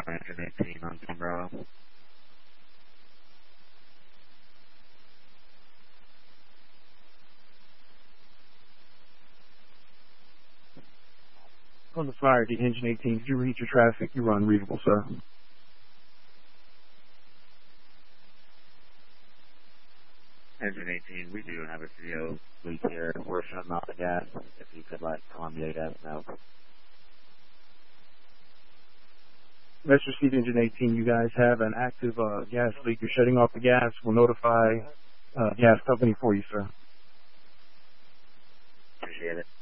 Engine 18 on Team Bravo. On the fire, the Engine 18, did you read your traffic? You were unreadable, sir. Engine 18, we do have a CO leak here. We're shutting off the gas. If you could let Columbia Gas know. Let's receive Engine 18. You guys have an active gas leak. You're shutting off the gas. We'll notify gas company for you, sir. Appreciate it.